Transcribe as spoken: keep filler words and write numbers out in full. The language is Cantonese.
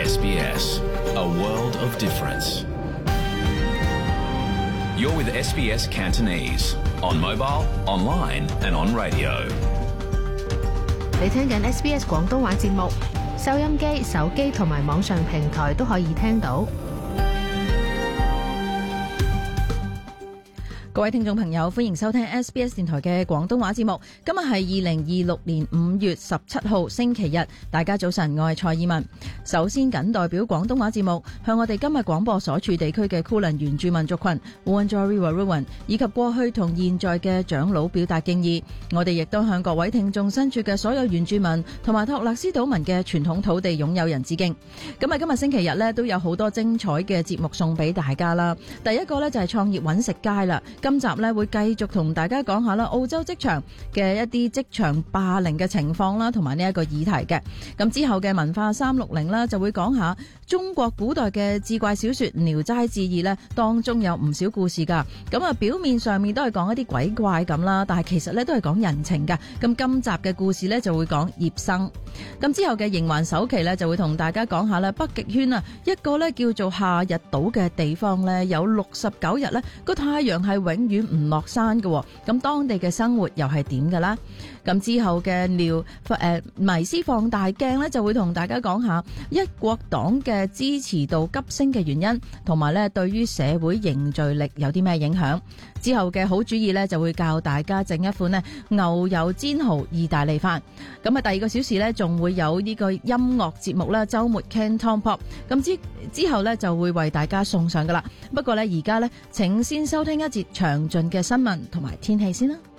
S B S, a world of difference. You're with S B S Cantonese, on mobile, online and on radio. 你聽緊 S B S 廣東話節目，收音機、手機同埋網上平台都可以聽到。 各位聽眾朋友，歡迎收聽 S B S 電台嘅廣東話節目。今日係二零二六年五月十七號星期日，大家早晨，我係蔡以文。首先謹代表廣東話節目，向我哋今日廣播所處地區嘅庫倫原住民族群 Wurundjeri Wurrung 以及過去同現在嘅長老表達敬意。我哋亦都向各位聽眾身處嘅所有原住民同埋托勒斯島民嘅傳統土地擁有人致敬。咁啊，今日星期日呢，都有好多精彩嘅節目送俾大家啦。第一個呢，就係創業揾食街啦。今集咧會繼續同大家講下啦，澳洲職場嘅一啲職場霸凌嘅情況啦，同埋呢一個議題嘅。咁之後嘅文化三六零啦，就會講下中國古代嘅志怪小說《聊齋志異》呢，當中有唔少故事噶。咁啊，表面上面都係講一啲鬼怪咁啦，但係其實咧都係講人情噶。咁今集嘅故事呢，就會講葉生。咁之後嘅營環首期呢，就會同大家講下啦，北極圈啊，一個呢叫做夏日島嘅地方呢，有六十九日呢個太陽係永遠唔落山嘅。咁當地嘅生活又係點嘅啦？咁之後嘅聊誒迷思放大鏡呢，就會同大家講下一國黨嘅支持度急升嘅原因，同埋呢對於社會凝聚力有啲咩影響。之後嘅好主意呢，就會教大家整一款呢牛油煎蠔意大利飯。咁啊，第二個小時呢，仲會有呢個音樂節目啦，周末 Canton Pop。咁之之後呢，就會為大家送上噶啦。不過呢，而家呢，請先收聽一節詳盡嘅新聞同埋天氣先啦。